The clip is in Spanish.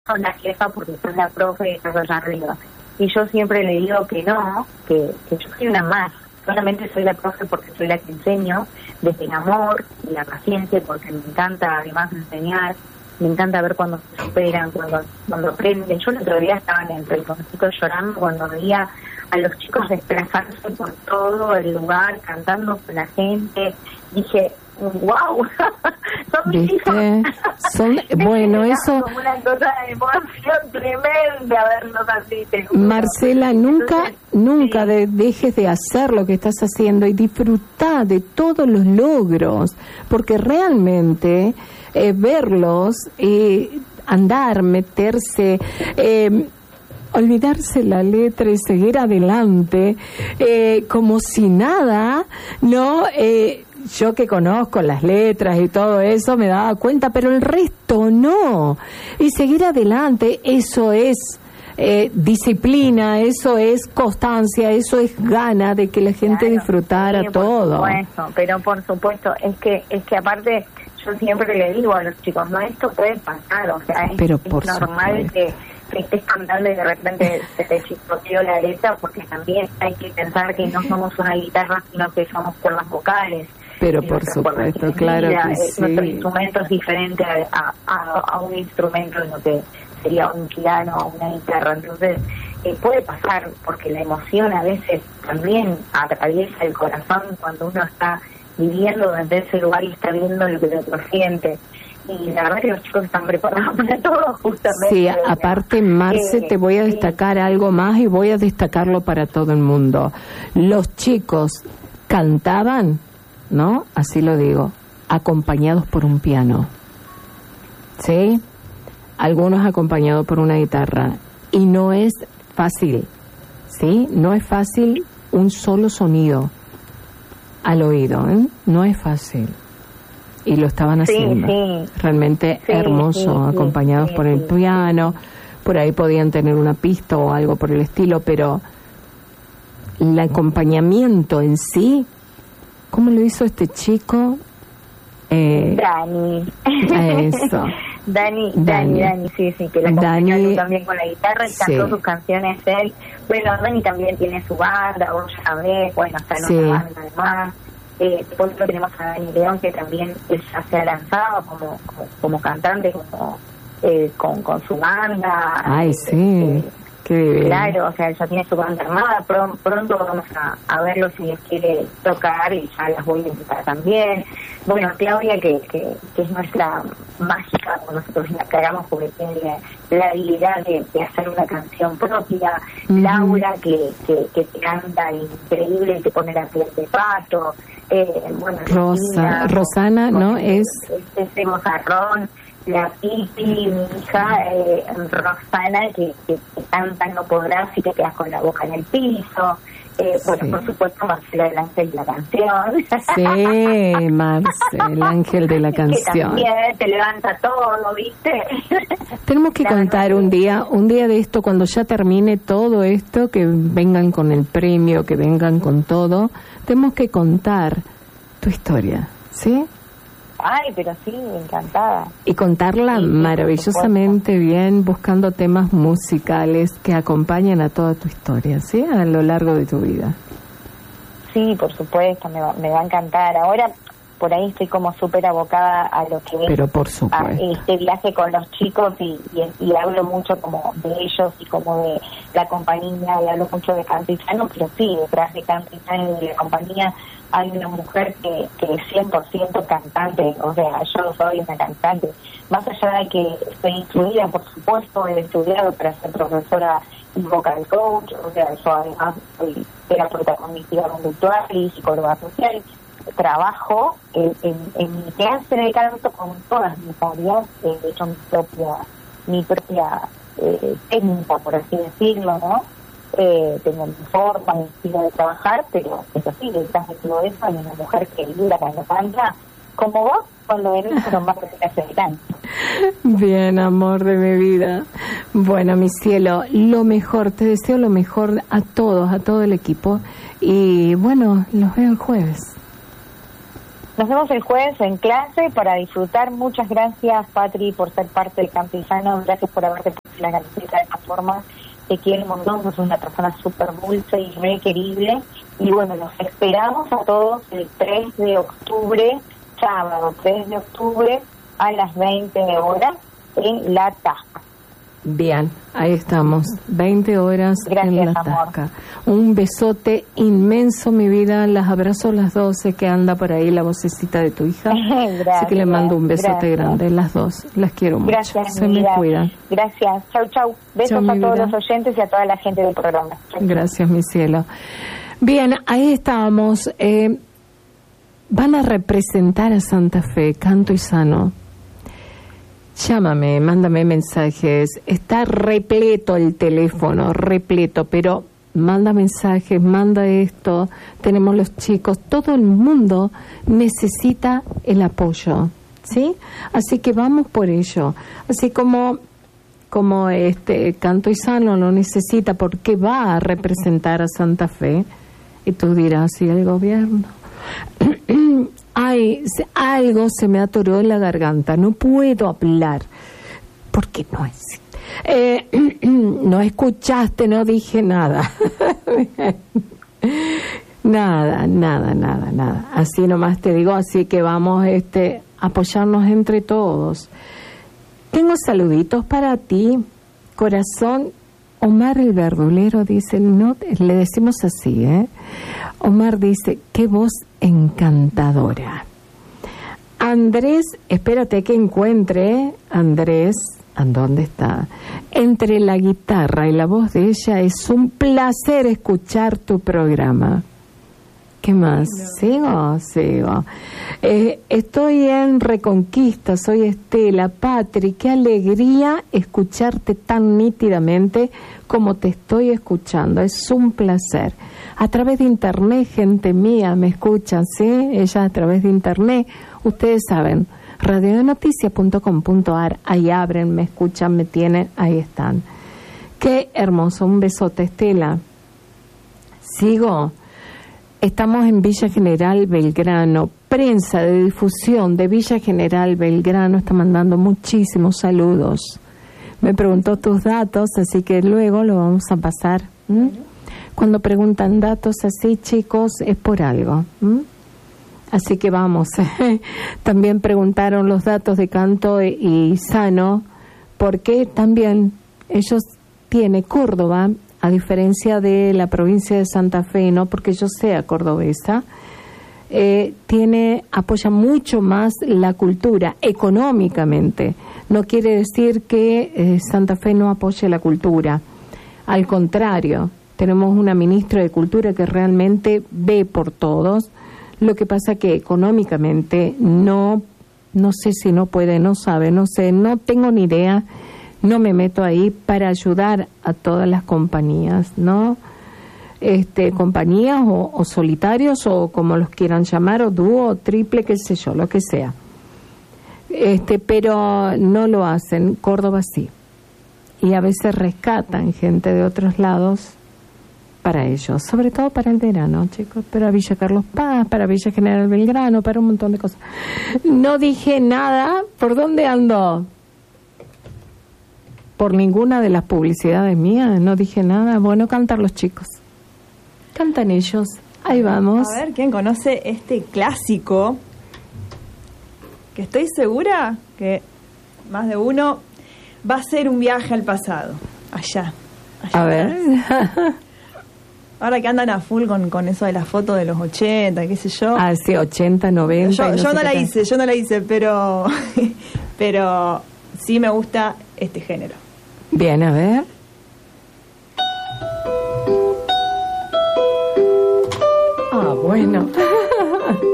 sos la jefa porque sos la profe y estás allá arriba. Y yo siempre le digo que no, que yo soy una más. Solamente soy la profe porque soy la que enseño desde el amor y la paciencia, porque me encanta además enseñar, me encanta ver cuando se superan, cuando aprenden. Yo el otro día estaba en el rinconcito llorando cuando veía a los chicos desplazarse por todo el lugar, cantando con la gente. Dije, wow, son mis hijos. Bueno, eso... Como una cosa de emoción tremenda verlos así. Marcela, nunca dejes de hacer lo que estás haciendo y disfrutar de todos los logros, porque realmente verlos, andar, meterse... olvidarse la letra y seguir adelante como si nada, ¿no? Yo que conozco las letras y todo eso me daba cuenta, pero el resto no. Y seguir adelante, eso es disciplina, eso es constancia, eso es gana de que la gente disfrutara todo. Por supuesto, es que aparte yo siempre le digo a los chicos, no, esto puede pasar, o sea, es normal que estés cantando y de repente se te chispoteó la letra, porque también hay que pensar que no somos una guitarra, sino que somos cuerdas vocales. Pero por supuesto, claro que sí. Nuestro instrumento es diferente a un instrumento, lo que sería un piano o una guitarra. Entonces, puede pasar, porque la emoción a veces también atraviesa el corazón cuando uno está viviendo desde ese lugar y está viendo lo que el otro siente. Y la verdad que los chicos están preparados para todo, justamente. Sí, aparte, Marce, te voy a destacar algo más y voy a destacarlo para todo el mundo. Los chicos cantaban, ¿no? Así lo digo, acompañados por un piano, ¿sí? Algunos acompañados por una guitarra. Y no es fácil, ¿sí? No es fácil un solo sonido al oído, ¿eh? No es fácil. Y lo estaban haciendo. Realmente hermoso, acompañados por el piano. Por ahí podían tener una pista o algo por el estilo, pero el acompañamiento en sí, ¿cómo lo hizo este chico? Dani. Eso. Dani, sí, que la acompañó también con la guitarra y cantó sus canciones él. Bueno, Dani también tiene su banda, vos ya ves, bueno, está en una banda además. Por ejemplo, tenemos a Dani León, que también ya se ha lanzado como cantante, con su banda. Ay, sí. Qué bien. Claro, o sea, ya tiene su banda armada. Pronto vamos a verlo si les quiere tocar, y ya las voy a invitar también. Bueno, Claudia, que es nuestra mágica, como nosotros la cargamos, porque tiene la habilidad de hacer una canción propia. Laura, que canta increíble y te pone la piel de pato. Bueno, Rosana, ¿no? Es Ron, la Pipi, mi hija, Rosana, que canta No Podrás y te quedas con la boca en el piso. Bueno, por supuesto, Marcela, el ángel de la canción. Sí, Marce, el ángel de la canción. Que también te levanta todo, ¿viste? Tenemos que contar un día de esto, cuando ya termine todo esto, que vengan con el premio, que vengan con todo. Tenemos que contar tu historia, ¿sí? Ay, pero sí, encantada. Y contarla maravillosamente bien, buscando temas musicales que acompañen a toda tu historia, ¿sí? A lo largo de tu vida. Sí, por supuesto, me va a encantar. Ahora, por ahí estoy como súper abocada a lo que pero por supuesto. A este viaje con los chicos y hablo mucho como de ellos y como de la compañía, y hablo mucho de Canto y Llano, pero sí, detrás de Canto y Llano y de la compañía hay una mujer que es 100% cantante. O sea, yo soy una cantante. Más allá de que estoy instruida, por supuesto, he estudiado para ser profesora y vocal coach, o sea, yo además soy terapeuta cognitiva conductual y psicóloga social. Trabajo en mi clase de canto con todas mis áreas, he hecho mi propia técnica, por así decirlo, ¿no? Tengo mi forma, mi estilo de trabajar, pero eso sí, detrás de todo eso hay una mujer que vibra cuando canta, como vos cuando venís con más clase de canto. Bien, amor de mi vida. Bueno, mi cielo, lo mejor, te deseo lo mejor a todos, a todo el equipo, y bueno, los veo el jueves. Nos vemos el jueves en clase para disfrutar. Muchas gracias, Patri, por ser parte del Canto Sano. Gracias por haberte puesto la camiseta de esta forma. Te quiero un montón, sos una persona súper dulce y re querible. Y bueno, los esperamos a todos el 3 de octubre, sábado 3 de octubre, a las 20 horas en La Tasca. Bien, ahí estamos, 20 horas. Gracias, en La Tasca. Un besote inmenso, mi vida, las abrazo las 12, que anda por ahí la vocecita de tu hija. Gracias, así que le mando un besote grande, las dos, las quiero mucho. Gracias, se me cuidan. Gracias, chau, chau. Besos chau, a todos vida. los oyentes y a toda la gente del programa. Chau. Gracias, mi cielo. Bien, ahí estábamos. Van a representar a Santa Fe, Canto Sano. Llámame, mándame mensajes. Está repleto el teléfono, repleto, pero manda mensajes, manda esto. Tenemos los chicos, todo el mundo necesita el apoyo, ¿sí? Así que vamos por ello. Así como Canto Sano lo necesita porque va a representar a Santa Fe. Y tú dirás, ¿y el gobierno? Ay, algo se me atoró en la garganta, no puedo hablar, porque no es. No escuchaste, no dije nada. Nada. Así nomás te digo, así que vamos a apoyarnos entre todos. Tengo saluditos para ti, corazón. Omar el verdulero dice, no, le decimos así, Omar dice, qué voz encantadora. Andrés, espérate que encuentre, Andrés, ¿dónde está? Entre la guitarra y la voz de ella es un placer escuchar tu programa. ¿Qué más? Sigo. Estoy en Reconquista, soy Estela. Patri, qué alegría escucharte tan nítidamente como te estoy escuchando. Es un placer. A través de internet, gente mía, me escuchan, ¿sí? Ella a través de internet, ustedes saben, radionoticia.com.ar, ahí abren, me escuchan, me tienen, ahí están. Qué hermoso, un besote, Estela. Sigo. Estamos en Villa General Belgrano. Prensa de difusión de Villa General Belgrano está mandando muchísimos saludos. Me preguntó tus datos, así que luego lo vamos a pasar. Cuando preguntan datos así, chicos, es por algo. Así que vamos. También preguntaron los datos de Canto y Sano, porque también ellos tienen Córdoba, a diferencia de la provincia de Santa Fe, no porque yo sea cordobesa, apoya mucho más la cultura económicamente. No quiere decir que Santa Fe no apoye la cultura. Al contrario, tenemos una ministra de Cultura que realmente ve por todos. Lo que pasa que económicamente no sé si no puede, no sabe, no sé, no tengo ni idea. No me meto ahí para ayudar a todas las compañías, ¿no? Compañías o solitarios o como los quieran llamar, o dúo, o triple, qué sé yo, lo que sea. Pero no lo hacen. Córdoba sí. Y a veces rescatan gente de otros lados para ellos, sobre todo para el verano, chicos, para Villa Carlos Paz, para Villa General Belgrano, para un montón de cosas. No dije nada. ¿Por dónde ando? Por ninguna de las publicidades mías, no dije nada. Bueno, cantar los chicos. Cantan ellos. Ahí vamos. A ver, ¿quién conoce este clásico? Que estoy segura que más de uno va a hacer un viaje al pasado. Allá. A ver. Ahora que andan a full con eso de las fotos de los 80, qué sé yo. Ah, sí, 80, 90. Yo no la hice, pero sí me gusta este género. Bien, a ver. Ah, bueno.